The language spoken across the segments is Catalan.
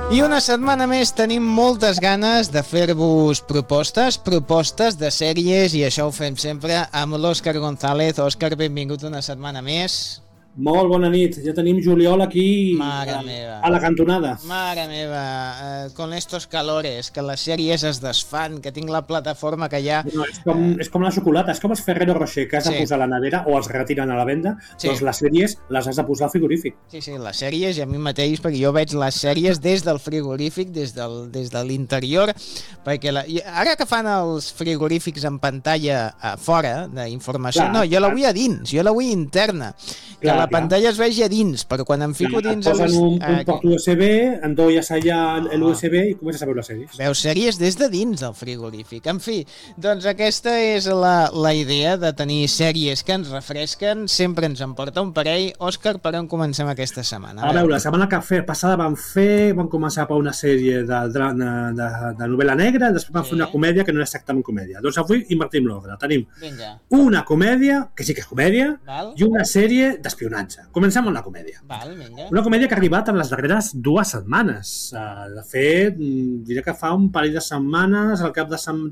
I una setmana més tenim moltes ganes de fer-vos propostes de sèries, i això ho fem sempre amb l'Òscar González. Òscar, benvingut una setmana més. Molt bona nit, ja tenim juliol aquí a la cantonada. Mare meva, con estos calores, que les sèries es desfan, que tinc la plataforma que ja... No, és com la xocolata, és com els Ferrero Rocher, que has de posar a la nevera o els retiren a la venda, doncs les sèries les has de posar al frigorífic. Sí, les sèries, i a mi mateix, perquè jo veig les sèries des del frigorífic, des de l'interior, perquè ara que fan els frigorífics en pantalla a fora d'informació, no, jo la vull a dins, jo la vull interna, que la pantalla es vegi a dins, però quan em fico dins... Et posen un port USB, endolles allà l'USB i comences a veure les sèries. Veus sèries des de dins del frigorífic. En fi, doncs aquesta és la idea de tenir sèries que ens refresquen, sempre ens en porta un parell. Òscar, per on comencem aquesta setmana? A veure, la setmana passada vam començar per una sèrie de novel·la negra, després vam fer una comèdia que no és exactament comèdia. Doncs avui invertim l'ordre. Tenim una comèdia, que sí que és comèdia, i una sèrie d'espionatge. Comencem amb la comèdia. Una comèdia que ha arribat en les darreres 2 setmanes. De fet, diré que fa un parell de setmanes, el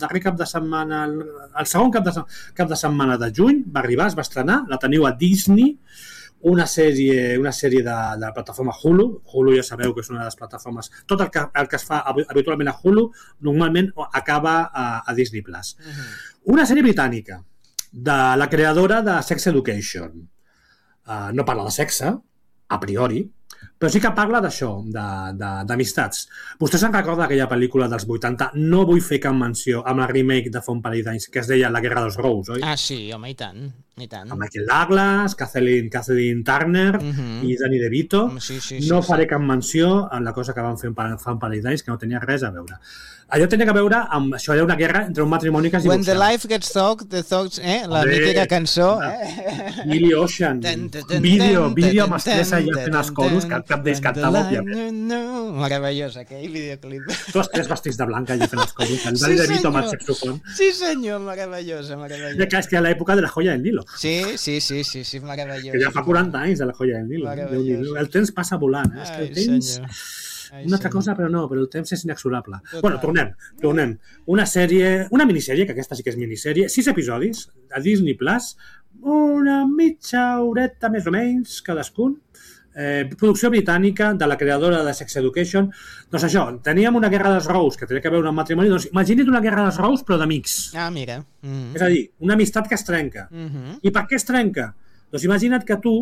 segon cap de setmana de juny va arribar, es va estrenar, la teniu a Disney, una sèrie de la plataforma Hulu. Hulu ja sabeu que és una de les plataformes... Tot el que es fa habitualment a Hulu normalment acaba a Disney+. Una sèrie britànica de la creadora de Sex Education. No parla de sexe, a priori, però sí que parla d'això, d'amistats. Vostès se'n recorden d'aquella pel·lícula dels 80? No vull fer cap menció amb la remake de fa un parell d'anys, que es deia La Guerra dels Rose, oi? Ah, sí, home, i tant. Amb Michael Douglas, Kathleen Turner i Danny DeVito. No faré cap menció a la cosa que van fer fa un parell d'anys, que no tenia res a veure. Allò tenia a veure amb això, una guerra entre un matrimoni que es divorciava. When the life gets talked, the thoughts, la mítica cançó. Billy Ocean. Vídeo amb estressa ja fent els coros, que cap d'ells cantava, òbviament. Meravellós, aquell videoclip. Tots 3 vestits de blanca ja fent els coros. Danny DeVito amb el saxofon. Sí, senyor, meravellosa. És que a l'època de La Joya del Nilo. Sí, meravellós. Que ja fa 40 anys de La Joya del Nilo. El temps passa volant, és que el temps... Una altra cosa, però el temps és inexorable. Bueno, tornem. Una minissèrie, que aquesta sí que és minissèrie, 6 episodis, a Disney+, una mitja horeta més o menys cadascun, producció britànica de la creadora de Sex Education. Doncs això, teníem una Guerra dels Rose que tenia que veure amb matrimoni, doncs imagina't una Guerra dels Rose però d'amics. Ah, mira. És a dir, una amistat que es trenca. I per què es trenca? Doncs imagina't que tu,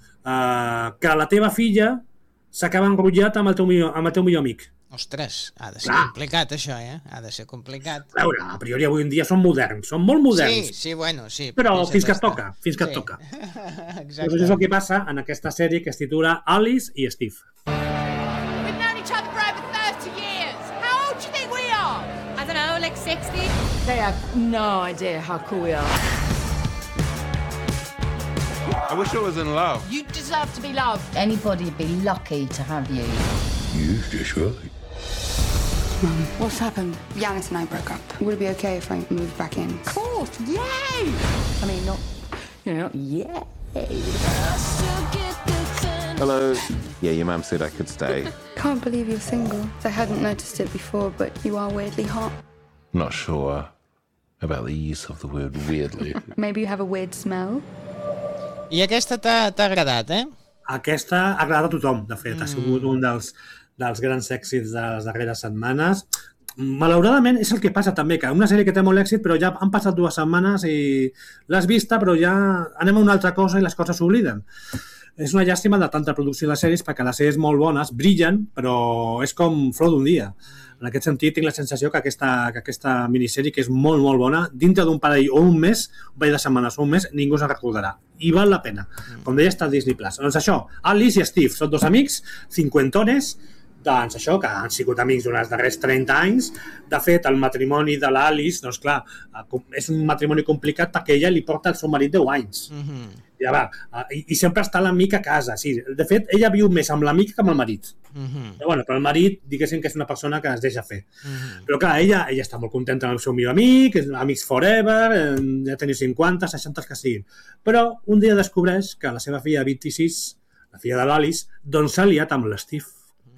que la teva filla s'acaba enrotllat amb el teu millor amic. Ostres, ha de ser complicat això, Ha de ser complicat. A veure, a priori avui en dia són moderns, són molt moderns. Sí, bueno, sí. Però fins que et toca. Exacte. Doncs és el que passa en aquesta sèrie que es titula Alice i Steve. We've known each other for over 30 years. How old do you think we are? I don't know, like 60? They have no idea how cool we are. I wish I was in love. You deserve to be loved. Anybody'd be lucky to have you. You just right. Mum, what's happened? Yanis and I broke up. Would it be okay if I moved back in? Of course, yay! I mean, not yay. Hello. Yeah, your mum said I could stay. Can't believe you're single. I hadn't noticed it before, but you are weirdly hot. Not sure about the use of the word weirdly. Maybe you have a weird smell? I aquesta t'ha agradat, Aquesta ha agradat a tothom, de fet. Ha sigut un dels grans èxits de les darreres setmanes. Malauradament és el que passa també, que una sèrie que té molt èxit, però ja han passat 2 setmanes i l'has vista, però ja anem a una altra cosa i les coses s'obliden. És una llàstima de tanta producció de sèries, perquè les sèries molt bones brillen, però és com flor d'un dia. En aquest sentit, tinc la sensació que aquesta minissèrie, que és molt, molt bona, dintre d'un parell o un parell de setmanes o un mes, ningú se'n recordarà. I val la pena. Com deia, està a Disney+. Doncs això, Alice i Steve són 2 amics, cinquentones, doncs això, que han sigut amics durant els darrers 30 anys. De fet, el matrimoni de l'Alice, doncs clar, és un matrimoni complicat perquè ella li porta el seu marit 10 anys. Ja va, i sempre està l'amic a casa, sí. De fet, ella viu més amb l'amic que amb el marit. Però el marit, diguéssim que és una persona que es deixa fer. Però clar, ella està molt contenta amb el seu millor amic, amics forever, ja teniu 50, 60, que siguin. Però un dia descobreix que la seva filla 26, la filla de l'Alice, doncs s'ha liat amb l'Steve,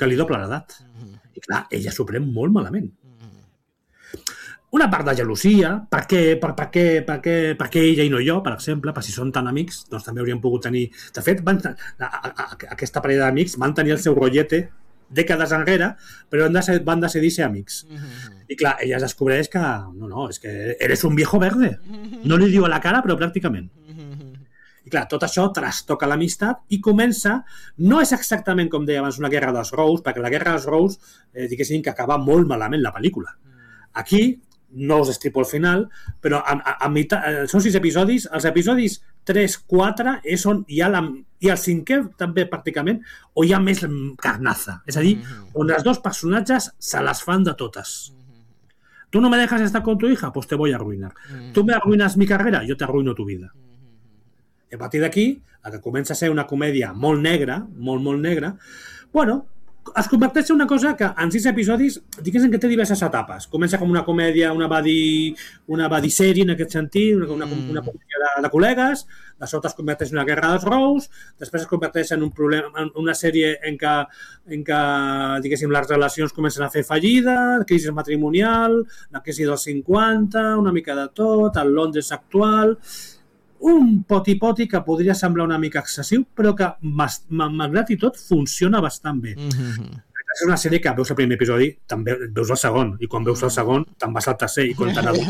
que li dobla l'edat. I clar, ella s'ho pren molt malament. Una part de gelosia, per què ella i no jo, per exemple, per si són tan amics, doncs també hauríem pogut tenir... De fet, aquesta parella d'amics van tenir el seu rotllete dècades enrere, però van decidir ser amics. I clar, ella es descobreix que no, és que eres un viejo verde. No li diu a la cara, però pràcticament. I clar, tot això trastoca l'amistat i comença, no és exactament com deia abans una guerra dels Rous, perquè la guerra dels Rous, diguéssim que acaba molt malament la pel·lícula. Aquí, no us estripo al final, però són 6 episodis, els episodis 3, 4 és on hi ha i el 5è també pràcticament, on hi ha més carnaza, és a dir, on els dos personatges se les fan de totes. Tu no me dejas estar con tu hija, pues te voy a arruinar. Tu me arruinas mi carrera, yo te arruino tu vida. I a partir d'aquí, el que comença a ser una comèdia molt negra, molt negra, bueno, es converteix en una cosa que en 6 episodis diguéssim que té diverses etapes. Comença com una comèdia, una buddy sèrie en aquest sentit, una comèdia de col·legues, de sobte es converteix en una guerra dels Rous, després es converteix en una sèrie en què diguéssim, les relacions comencen a fer fallida, crisi matrimonial, la crisi dels 50, una mica de tot, el Londres actual... Un poti-poti que podria semblar una mica excessiu, però que, malgrat i tot, funciona bastant bé. És una sèrie que veus el primer episodi, també veus el segon, i quan veus el segon te'n vas al tercer, i quan te'n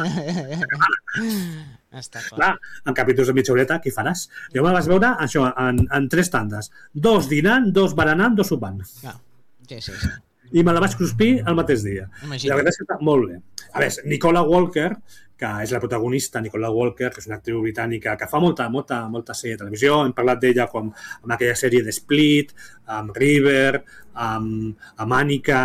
Està clar, en capítols de mitja horeta, què faràs? Jo me vas veure això en 3 tandes. 2 dinant, 2 berenant, 2 sopant. Sí. I me la vaig cruspir el mateix dia. La veritat és que està molt bé. A veure, Nicola Walker, que és la protagonista, Nicola Walker, que és una actriu britànica que fa molta sèrie de televisió. Hem parlat d'ella com amb aquella sèrie de Split, amb River, amb Annika.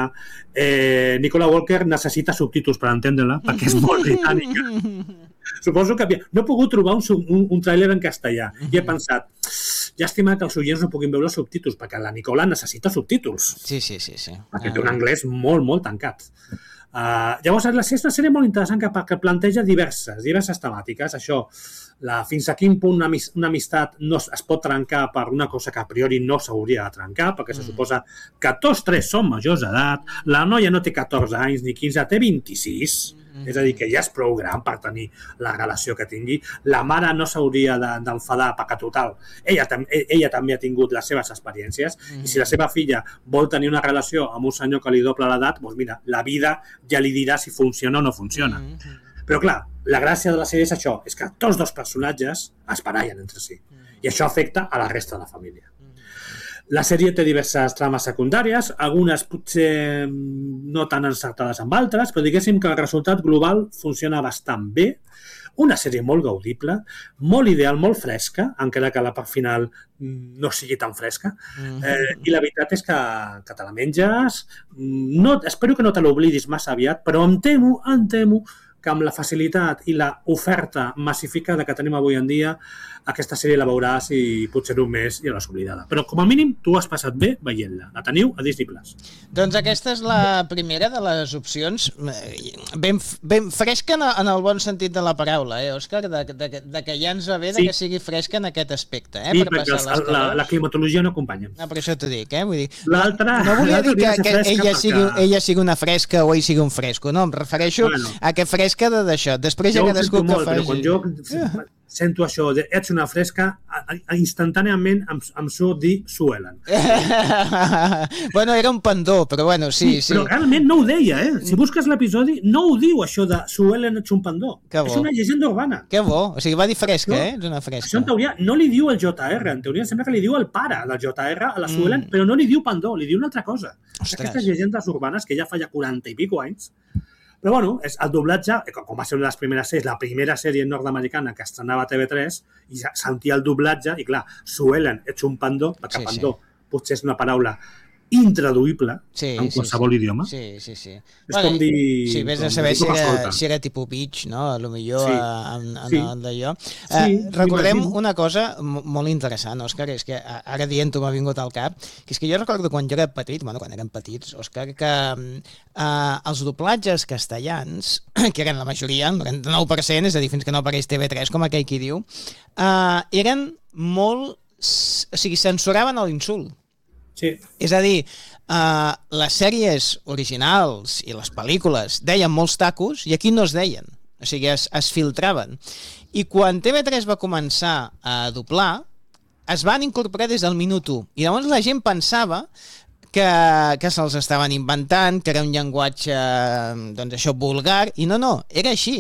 Nicola Walker necessita subtítols per entendre-la, perquè és molt britànica. Suposo que no he pogut trobar un tràiler en castellà i he pensat, llàstima que els oients no puguin veure els subtítols, perquè la Nicola necessita subtítols. Sí. Perquè té un anglès molt tancat. Llavors, és una sèrie molt interessant que planteja diverses temàtiques. Això, fins a quin punt una amistat no es pot trencar per una cosa que a priori no s'hauria de trencar, perquè se suposa que tots 3 són majors d'edat, la noia no té 14 anys ni 15, té 26, és a dir, que ja és prou gran per tenir la relació que tingui. La mare no s'hauria d'enfadar, perquè total, ella també ha tingut les seves experiències, i si la seva filla vol tenir una relació amb un senyor que li dobla l'edat, doncs mira, la vida ja li dirà si funciona o no funciona. Però clar, la gràcia de la sèrie és això, és que tots 2 personatges es barallen entre si, i això afecta a la resta de la família. La sèrie té diverses trames secundàries, algunes potser no tan encertades amb altres, però diguéssim que el resultat global funciona bastant bé. Una sèrie molt gaudible, molt ideal, molt fresca, encara que la part final no sigui tan fresca. I la veritat és que te la menges. Espero que no te l'oblidis massa aviat, però em temo que amb la facilitat i l'oferta massificada que tenim avui en dia, aquesta sèrie la veuràs i potser un mes ja l'has oblidada. Però com a mínim tu has passat bé veient-la. La teniu a Disney+. Doncs aquesta és la primera de les opcions, ben fresca en el bon sentit de la paraula, Òscar? De que ja ens va bé que sigui fresca en aquest aspecte. Sí, perquè la climatologia no acompanya. Per això t'ho dic, vull dir... No volia dir que ella sigui una fresca o ell sigui un fresco, no, em refereixo a que fresca d'això. Després ja cadascú que faci... Però quan jo sento això de ets una fresca, instantàniament em surt dir Sue-Ellen. Bueno, era un pendó, però bueno, sí. Però realment no ho deia, Si busques l'episodi, no ho diu això de Sue-Ellen ets un pendó. És una llegenda urbana. Que bo, o sigui, va dir fresca, És una fresca. Això en teoria no li diu el JR, en teoria sembla que li diu el pare del JR a la Sue-Ellen, però no li diu pendó, li diu una altra cosa. Aquestes llegendes urbanes que ja fa 40 i pico anys. Però bueno, el doblatge, com va ser una de les primeres sèries, la primera sèrie nord-americana que estrenava a TV3, i sentia el doblatge, i clar, Sue-Ellen, ets un pandó, perquè pandó potser és una paraula intraduïble en qualsevol idioma. Sí. És com dir... Sí, vés a saber si era tipus bitch, no? A lo millor d'allò. Recordem una cosa molt interessant, Òscar, és que ara dient-ho m'ha vingut al cap, que és que jo recordo quan jo era petit, quan érem petits, Òscar, que els doblatges castellans, que eren la majoria, el 99%, és a dir, fins que no apareix TV3, com aquell qui diu, eren molt... O sigui, censuraven l'insult. Sí. És a dir, les sèries originals i les pel·lícules deien molts tacos i aquí no es deien, o sigui, es filtraven. I quan TV3 va començar a doblar, es van incorporar des del minut 1. I llavors la gent pensava que se'ls estaven inventant, que era un llenguatge, doncs això, vulgar, i no, era així.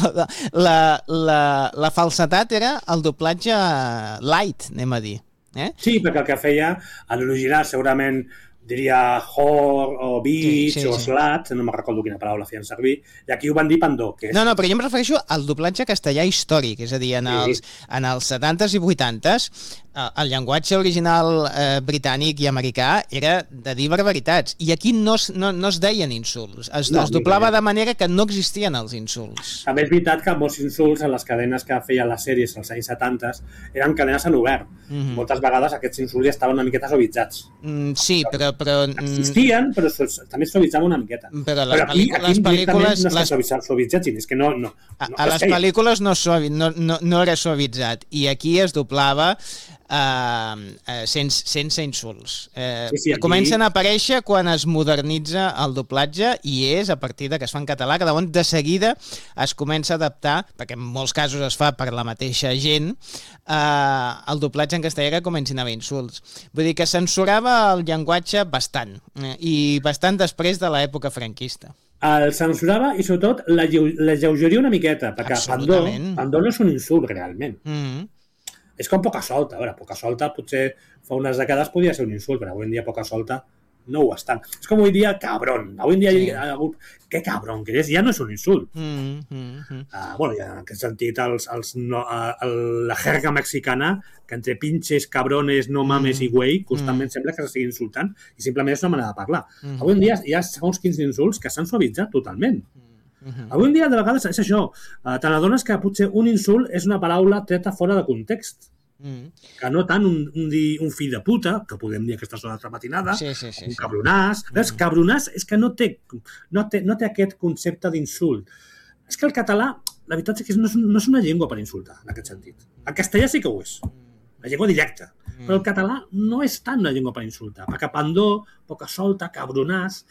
La falsetat era el doblatge light, anem a dir. Sí, perquè el que feia, a l'original segurament diria whore o bitch o slut, no me'n recordo quina paraula feien servir, i aquí ho van dir pandó. Que és... No, però jo em refereixo al doblatge castellà històric, és a dir, en els 70s i 80s, el llenguatge original britànic i americà era de dir barbaritats, i aquí no es deien insults, es doblava de manera que no existien els insults. També és veritat que molts insults en les cadenes que feien les sèries als anys 70s eren cadenes en obert. Moltes vegades aquests insults ja estaven una miqueta suavitzats. Sí, però... Existien, però també suavitzaven una miqueta. Però aquí pel·lícules... No està suavitzat, és que no a les pel·lícules no era suavitzat, i aquí es doblava sense insults. Comencen a aparèixer quan es modernitza el doblatge, i és a partir de que es fa en català que llavors de seguida es comença a adaptar, perquè en molts casos es fa per la mateixa gent, el doblatge en castellà que comencin a haver insults. Vull dir que censurava el llenguatge bastant, i bastant després de l'època franquista. El censurava i sobretot la lleugeria una miqueta, perquè pandó no és un insult realment. És com poca solta. A veure, poca solta potser fa unes dècades podia ser un insult, però avui en dia poca solta no ho estan. És com avui dia cabron. Avui en dia que cabron que és, ja no és un insult. Bueno, ja en aquest sentit la jerga mexicana, que entre pinches, cabrones, no mames i güey, constantment sembla que s'estigui insultant i simplement és una manera de parlar. Avui en dia hi ha segons quins insults que s'han suavitzat totalment. Avui en dia, de vegades, és això. Te n'adones que potser un insult és una paraula treta fora de context. Que no tant un fill de puta, que podem dir a aquestes hores de matinada, un cabronàs. Cabronàs és que no té aquest concepte d'insult. És que el català, la veritat és que no és una llengua per insultar, en aquest sentit. El castellà sí que ho és. La llengua directa. Però el català no és tant una llengua per insultar. Perquè pandó, poca solta, cabronàs...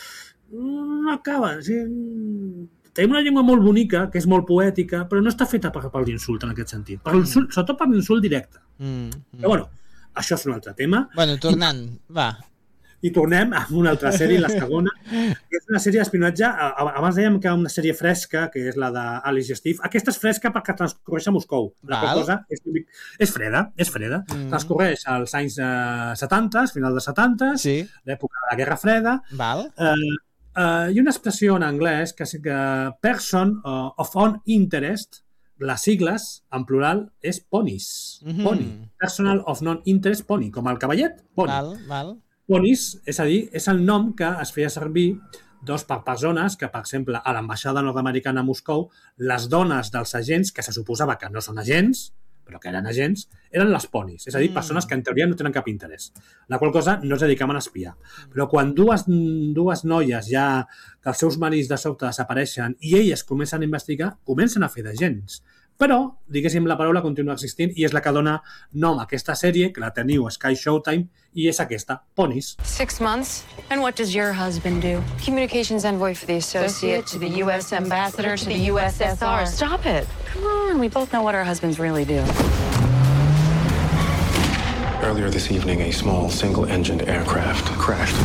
no acaba. Tenim una llengua molt bonica, que és molt poètica, però no està feta per l'insult en aquest sentit. Sobretot per l'insult directe. Però bueno, això és un altre tema. Bueno, tornant, va. I tornem a una altra sèrie, la segona, que és una sèrie d'espionatge. Abans dèiem que una sèrie fresca, que és la d'Alice Steve. Aquesta és fresca perquè transcorreix a Moscou. La qual cosa és freda. Transcorreix als anys 70, final dels 70, l'època de la Guerra Freda. Hi ha una expressió en anglès que és que person of own interest, les sigles, en plural, és ponis. Pony. Personal of non-interest pony. Com el cavallet, pony. Ponis, és a dir, és el nom que es feia servir per persones que, per exemple, a l'ambaixada nord-americana a Moscou, les dones dels agents, que se suposava que no són agents, però que eren agents, eren les ponis. És a dir, persones que en teoria no tenen cap interès. La qual cosa no es dedicaven a espiar. Però quan dues noies ja que els seus marits de sobte desapareixen i elles comencen a investigar, comencen a fer d'agents. Però, diguéssim, la paraula continua existint i és la que dona nom a aquesta sèrie, que la teniu a Sky Showtime, i és aquesta, Ponis. 6 months. And what does your husband do? Communications envoy for the Associate, to the U.S. Ambassador, to the USSR. Stop it. Come on, we both know what our husbands really do. Earlier this evening, a small single-engined aircraft crashed.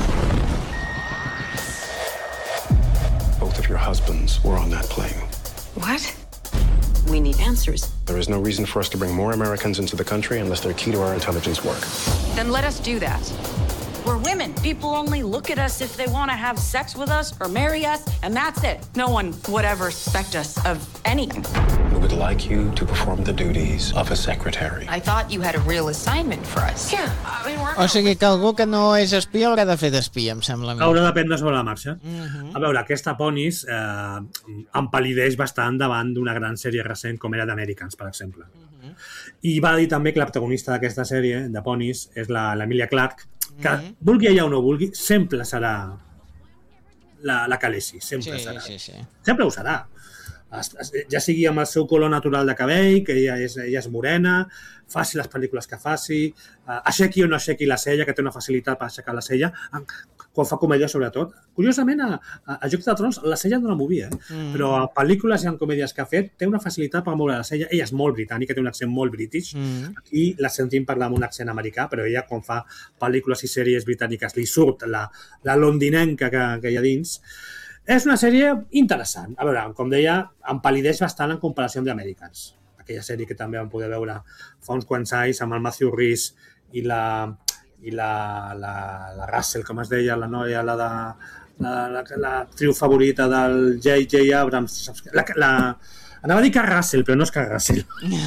Both of your husbands were on that plane. What? We need answers. There is no reason for us to bring more Americans into the country unless they're key to our intelligence work. Then let us do that. We're women. People only look at us if they want to have sex with us or marry us, and that's it. No one would ever suspect us of anything. We would like you to perform the duties of a secretary. I thought you had a real assignment for us. Yeah, I mean, we're... O sigui que algú que no és espia haurà de fer d'espia, em sembla. Haurà d'aprendre sobre la marxa. A veure, aquesta Ponis empal·lideix bastant davant d'una gran sèrie recent com era d'Americans, per exemple. I va dir també que la protagonista d'aquesta sèrie, de Ponis, és l'Emilia Clarke, que vulgui ella o no vulgui, sempre serà la Khaleesi, sempre serà. Sempre ho serà. ja sigui amb el seu color natural de cabell, que ella és morena, faci les pel·lícules que faci, aixequi o no aixequi la cella, que té una facilitat per aixecar la cella, quan fa comèdia sobretot. Curiosament, a Jocs de Trons la cella no la movia, però a pel·lícules i en comèdies que ha fet té una facilitat per moure la cella. Ella és molt britànica, té un accent molt british. Aquí la sentim parlar amb un accent americà, però ella quan fa pel·lícules i sèries britàniques li surt la londinenca que hi ha dins. És una sèrie interessant. A veure, com deia, empal·lideix bastant en comparació amb The Americans. Aquella sèrie que també vam poder veure fa uns quants anys amb el Matthew Rhys i la Russell, com es deia, la noia, l'actriu favorita del J.J. Abrams. Anava a dir que Russell, però no és que Russell.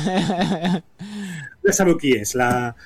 Ja sabeu qui és,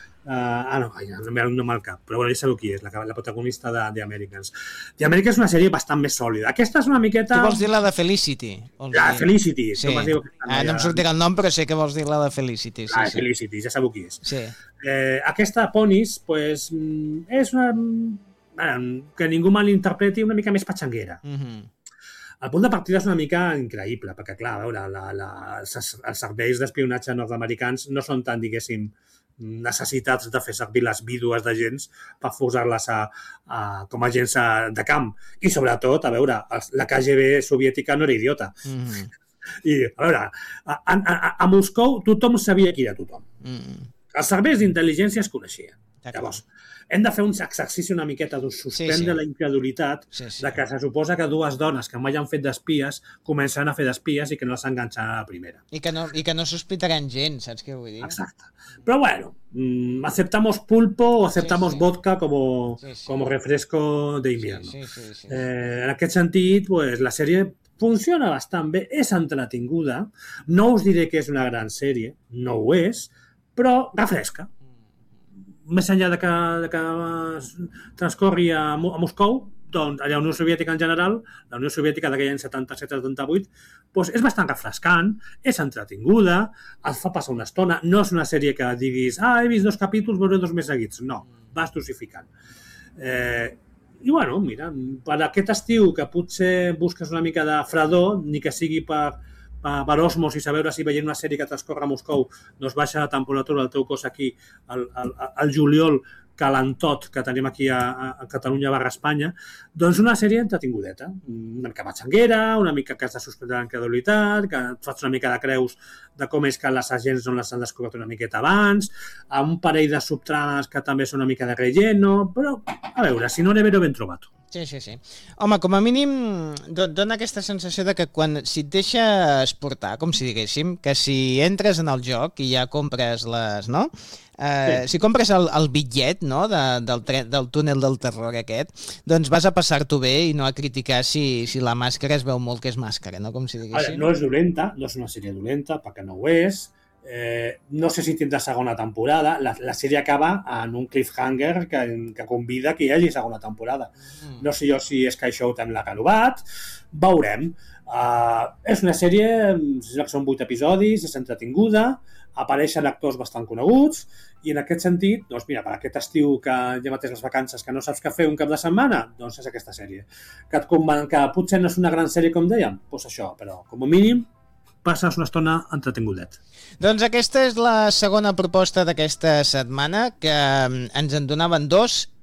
no me'l cap, però bueno, ja sabeu qui és, la protagonista de The Americans. The Americans és una sèrie bastant més sòlida. Aquesta és una miqueta... Tu vols dir la de Felicity? La Felicity. Sí. No em sortirà el nom, però sé que vols dir la de Felicity. La de Felicity, ja sabeu qui és. Sí. Aquesta Ponies, pues, és una... que ningú malinterpreti, una mica més patxanguera. El punt de partida és una mica increïble, perquè, clar, a veure, els serveis d'espionatge nord-americans no són tan, diguéssim, necessitats de fer servir les vídues d'agents per posar-les com a agents de camp. I, sobretot, a veure, la KGB soviètica no era idiota. I, a veure, a Moscou tothom sabia qui era tothom. Els serveis d'intel·ligència es coneixien. Llavors, hem de fer un exercici una miqueta de suspendre la incredulitat de que se suposa que dues dones que mai han fet d'espies comencen a fer d'espies i que no s'enganxen a la primera. I que no sospitaran gens, saps què vull dir? Exacte. Però bueno, aceptamos pulpo o aceptamos vodka como refresco de invierno. En aquest sentit, pues, la sèrie funciona bastant bé, és entretinguda, no us diré que és una gran sèrie, no ho és, però refresca. Més enllà de que transcorri a Moscou, doncs, a la Unió Soviètica en general, la Unió Soviètica d'aquell any 77-78, doncs és bastant refrescant, és entretinguda, et fa passar una estona, no és una sèrie que diguis he vist 2 capítols, veuré 2 més seguits. No, vas dosificant. I, bueno, mira, per aquest estiu que potser busques una mica de fredor, ni que sigui per osmos i saber si veient una sèrie que transcorre a Moscou doncs baixa la temperatura del teu cos aquí al juliol calentot que tenim aquí a Catalunya / Espanya, doncs una sèrie entretingudeta, una mica matxanguera, una mica que has de suspendre la incredulitat, que et fas una mica de creus de com és que les agents no les han descobert una miqueta abans, amb un parell de subtrames que també són una mica de relleno, però a veure, si no n'he ben trobat. Sí. Home, com a mínim dona aquesta sensació de que si et deixes portar, com si diguéssim, que si entres en el joc i ja compres les, no? Si compres el bitllet, no, del túnel del terror aquest, doncs vas a passar-t'ho bé i no a criticar si la màscara es veu molt que és màscara, no? Com si diguéssim. No és dolenta, no és una sèrie dolenta, perquè no ho és. No sé si tindrà segona temporada. La sèrie acaba en un cliffhanger que convida que hi hagi segona temporada. No sé jo si Sky Showtime l'ha renovat, veurem. És una sèrie, són 8 episodis, és entretinguda, apareixen actors bastant coneguts i en aquest sentit, doncs mira, per aquest estiu que ja mateix les vacances que no saps què fer un cap de setmana, doncs és aquesta sèrie. Que potser no és una gran sèrie com dèiem, doncs això, però com a mínim passes una estona entretingudet. Doncs aquesta és la segona proposta d'aquesta setmana, que ens en donaven 2